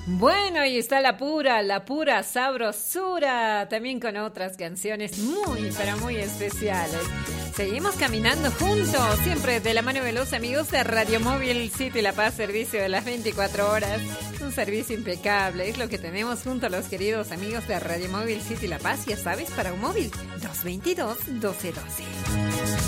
Bueno, y está la pura sabrosura, también con otras canciones muy, pero muy especiales. Seguimos caminando juntos, siempre de la mano de los amigos de Radio Móvil City La Paz, servicio de las 24 horas. Un servicio impecable, es lo que tenemos junto a los queridos amigos de Radio Móvil City La Paz, ya sabes, para un móvil 222-1212.